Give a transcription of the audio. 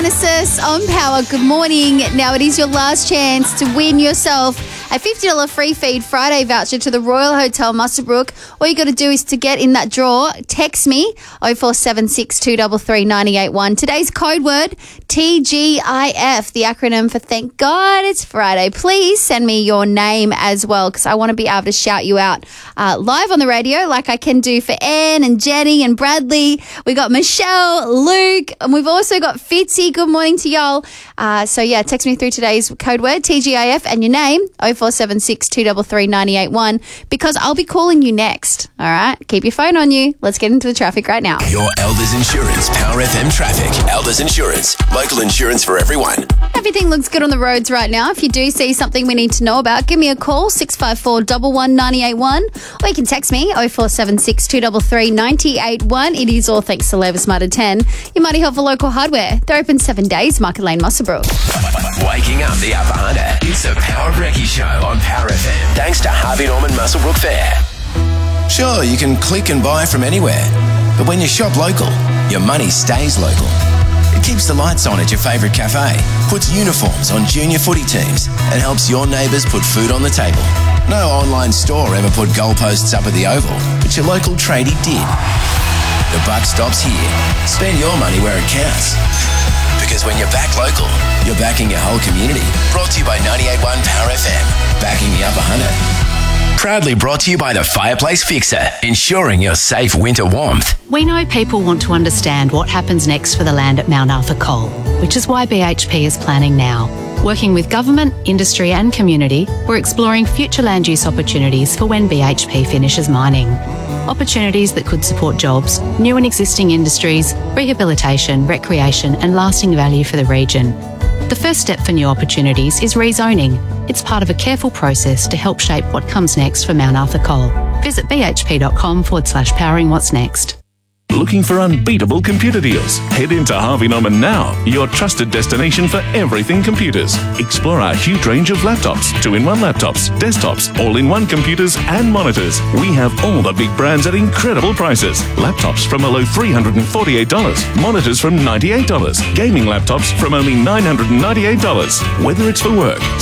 Genesis on Power. Good morning. Now it is your last chance to win yourself a $50 free feed Friday voucher to the Royal Hotel Muswellbrook. All you got to do is to get in that draw. Text me 0476 233 981. Today's code word TGIF, the acronym for Thank God It's Friday. Please send me your name as well because I want to be able to shout you out live on the radio like I can do for Anne and Jenny and Bradley. We got Michelle, Luke, and we've also got Fitzy. Good morning to y'all. Text me through today's code word TGIF and your name 0476 233 981 because I'll be calling you next. All right, keep your phone on you. Let's get into the traffic right now. Your Elders Insurance Power FM traffic. Elders Insurance, local insurance for everyone. Everything looks good on the roads right now. If you do see something we need to know about, give me a call 654 11 981 or you can text me 0476 233 981. It is all thanks to Levis Mudder 10, your mighty helpful local hardware. They're open 7 days. Market Lane, Muswellbrook. Waking up the Upper Hunter. It's the Power Brekkie Show on Power FM. Thanks to Harvey Norman Muswellbrook Fair. Sure, you can click and buy from anywhere, but when you shop local, your money stays local. It keeps the lights on at your favourite cafe, puts uniforms on junior footy teams, and helps your neighbours put food on the table. No online store ever put goalposts up at the Oval, but your local tradie did. The buck stops here. Spend your money where it counts. Because when you're back local, you're backing your whole community. Brought to you by 98.1 Power FM. Backing the Upper Hunter. Proudly brought to you by the Fireplace Fixer, ensuring your safe winter warmth. We know people want to understand what happens next for the land at Mount Arthur Coal, which is why BHP is planning now. Working with government, industry and community, we're exploring future land use opportunities for when BHP finishes mining. Opportunities that could support jobs, new and existing industries, rehabilitation, recreation and lasting value for the region. The first step for new opportunities is rezoning. It's part of a careful process to help shape what comes next for Mount Arthur Coal. Visit bhp.com/powering what's next. Looking for unbeatable computer deals? Head into Harvey Norman now, your trusted destination for everything computers. Explore our huge range of laptops, 2-in-1 laptops, desktops, all-in-one computers and monitors. We have all the big brands at incredible prices. Laptops from below $348, monitors from $98, gaming laptops from only $998. Whether it's for work,